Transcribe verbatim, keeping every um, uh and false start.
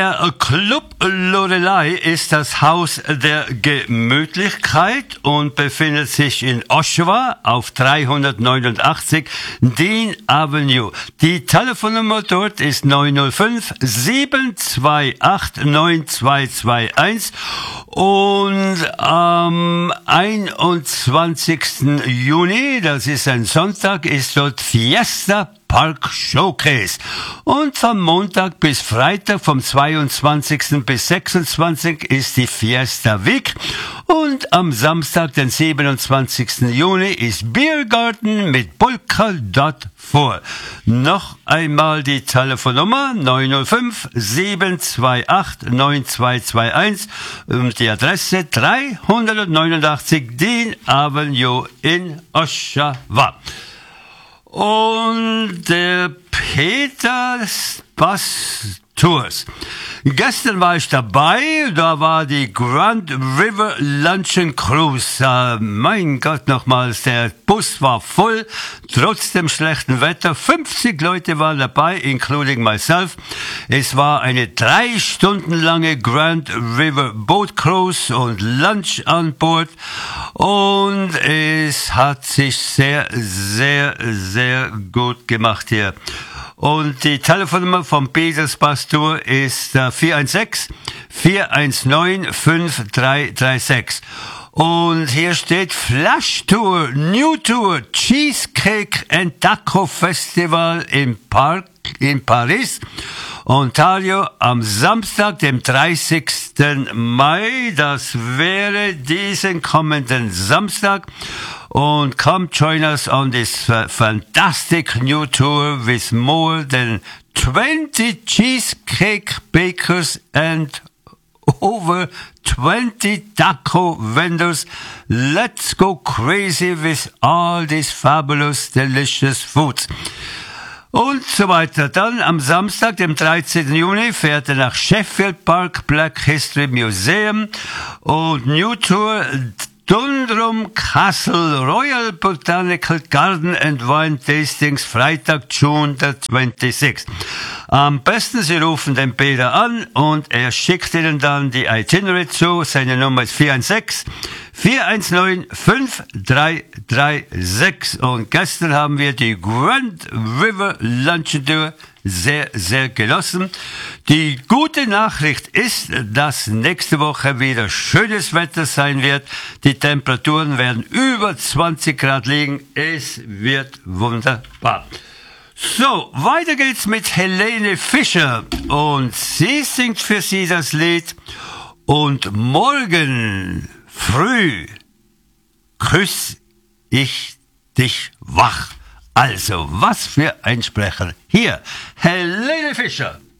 Der Club Loreley ist das Haus der Gemütlichkeit und befindet sich in Oshawa auf dreihundertneunundachtzig Dean Avenue. Die Telefonnummer dort ist neun null fünf, sieben zwei acht, neun zwei zwei eins und am einundzwanzigsten Juni, das ist ein Sonntag, ist dort Fiesta Park Showcase. Und vom Montag bis Freitag, vom zweiundzwanzigsten bis sechsundzwanzigsten ist die Fiesta Week. Und am Samstag, den siebenundzwanzigsten Juni, ist Biergarten mit Polka Dot vor. Noch einmal die Telefonnummer neun null fünf, sieben zwei acht, neun zwei zwei eins und die Adresse dreihundertneunundachtzig Dean Avenue in Oshawa. Und der Peter Bass Tours. Gestern war ich dabei, da war die Grand River Luncheon Cruise. Uh, mein Gott, nochmals, der Bus war voll, trotz dem schlechten Wetter. fünfzig Leute waren dabei, including myself. Es war eine drei Stunden lange Grand River Boat Cruise und Lunch an Bord. Und es hat sich sehr, sehr, sehr gut gemacht hier. Und die Telefonnummer vom Peters Bass Tour ist äh, vier eins sechs, vier eins neun, fünf drei drei sechs. Und hier steht Flash Tour, New Tour, Cheesecake and Taco Festival im Park in Paris, Ontario, am Samstag, dem dreißigsten Mai. Das wäre diesen kommenden Samstag. Und come join us on this uh, fantastic new tour with more than twenty cheesecake bakers and over twenty taco vendors. Let's go crazy with all these fabulous, delicious foods. Und so weiter. Dann am Samstag, dem dreizehnten Juni, fährt er nach Sheffield Park Black History Museum und New Tour Dundrum Castle Royal Botanical Garden and Wine Tastings, Freitag, June der zwanzigste. Am besten, Sie rufen den Peter an und er schickt Ihnen dann die Itinerary zu. Seine Nummer ist vier eins sechs, vier eins neun, fünf drei drei sechs. Und gestern haben wir die Grand River Luncheon Tour sehr, sehr genossen. Die gute Nachricht ist, dass nächste Woche wieder schönes Wetter sein wird. Die Temperaturen werden über zwanzig Grad liegen. Es wird wunderbar. So, weiter geht's mit Helene Fischer. Und sie singt für Sie das Lied. Und morgen früh küss ich dich wach. Also, was für ein Sprecher. Hier, Helene Fischer.